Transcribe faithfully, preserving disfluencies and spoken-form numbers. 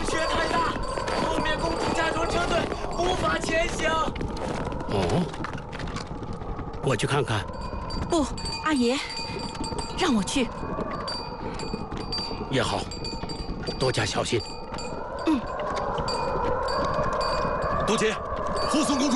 雪太大，后面公主驾中车队无法前行。 哦，我去看看。 不，阿爷，让我去。 也好，多加小心。 嗯。 多姐，护送公主。